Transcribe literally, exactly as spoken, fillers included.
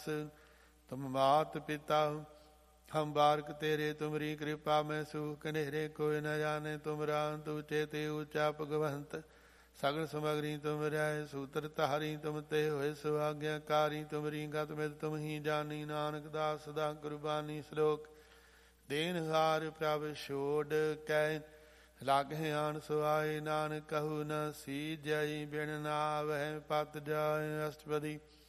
तुम मात पिता हम बारक तेरे, तुमरी कृपा में सूख कनेरे, कोई न जाने तुम राम तू चेते ऊंचा भगवंत। सगल समगरी तुम रह सूत्र तारी, तुम ते होए सुआज्ञाकारी, तुमरी गत मित तुम ही जानी, नानक दास सदा कुर्बानी। श्लोक देन हार प्रभ छोड़ कै, लागे आन सुआए, नानक कहु न सी जय, बिन नावै पत जाय। अष्टपदी